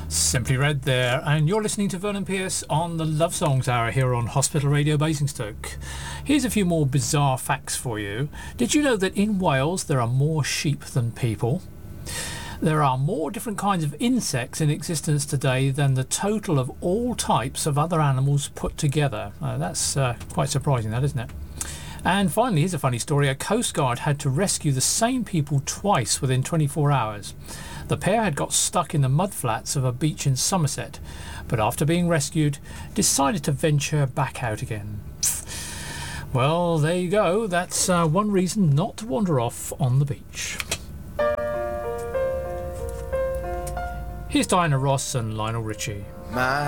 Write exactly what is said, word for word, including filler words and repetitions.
Simply Red there, and you're listening to Vernon Pierce on the Love Songs Hour here on Hospital Radio Basingstoke. Here's a few more bizarre facts for you. Did you know that in Wales there are more sheep than people? There are more different kinds of insects in existence today than the total of all types of other animals put together. Uh, that's uh, quite surprising, that, isn't it? And finally, here's a funny story. A Coast Guard had to rescue the same people twice within twenty-four hours. The pair had got stuck in the mudflats of a beach in Somerset, but after being rescued, decided to venture back out again. Well, there you go. That's uh, one reason not to wander off on the beach. Here's Diana Ross and Lionel Richie. My